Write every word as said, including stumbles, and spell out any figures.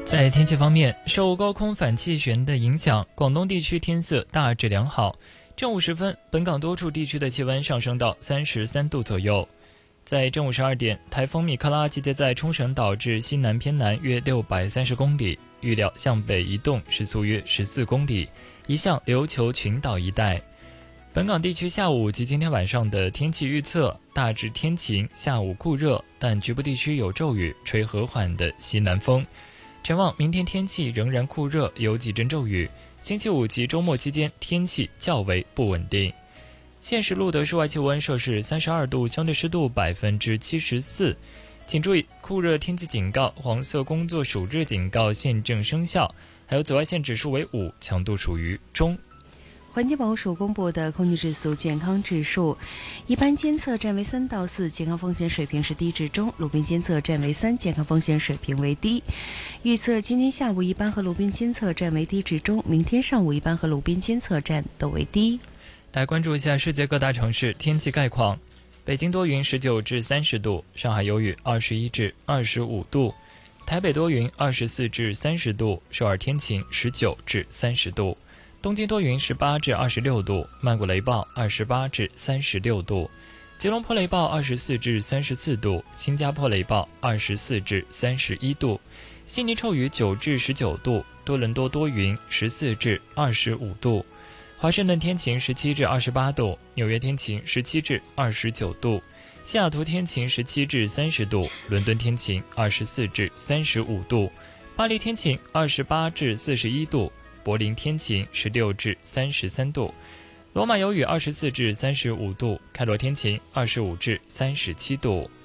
在天气方面，受高空反气旋的影响，广东地区天色大致良好。正午时分，本港多处地区的气温上升到三十三度左右。在正午十二点，台风米克拉集结在冲绳岛至西南偏南约六百三十公里，预料向北移动，时速约十四公里，移向琉球群岛一带。本港地区下午及今天晚上的天气预测大致天晴，下午酷热，但局部地区有骤雨，吹和缓的西南风。展望明天天气仍然酷热，有几阵骤雨。星期五及周末期间天气较为不稳定。现时录得室外气温摄氏三十二度，相对湿度百分之七十四。请注意，酷热天气警告、黄色工作暑热警告现正生效，还有紫外线指数为五，强度属于中。 环境保护署公布的空气质素健康指数，一般监测站为三到四，健康风险水平是低至中；路边监测站为三，健康风险水平为低。预测今天下午一般和路边监测站为低至中，明天上午一般和路边监测站都为低。 来关注一下世界各大城市天气概况。北京多云十九至三十度，上海有雨二十一至二十五度，台北多云二十四至三十度，首尔天晴十九至三十度。东京多云十八至二十六度，曼谷雷暴二十八至三十六度，吉隆坡雷暴二十四至三十四度，新加坡雷暴二十四至三十一度，悉尼臭雨九至十九度，多伦多多云十四至二十五度，华盛顿天晴十七至二十八度，纽约天晴十七至二十九度，西雅图天晴十七至三十度，伦敦天晴二十四至三十五度，巴黎天晴二十八至四十一度，柏林天晴十六至三十三度，罗马有雨二十四至三十五度，开罗天晴二十五至三十七度。